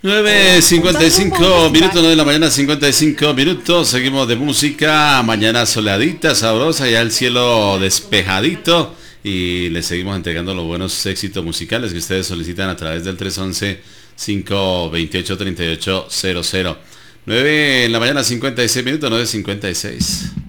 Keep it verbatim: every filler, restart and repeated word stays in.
nueve cincuenta y cinco minutos, nueve de la mañana, cincuenta y cinco minutos. Seguimos de música. Mañana soleadita, sabrosa, ya el cielo despejadito. Y les seguimos entregando los buenos éxitos musicales que ustedes solicitan a través del tres once, cinco veintiocho, treinta y ocho cero cero. nueve en la mañana, cincuenta y seis minutos, nueve cincuenta y seis.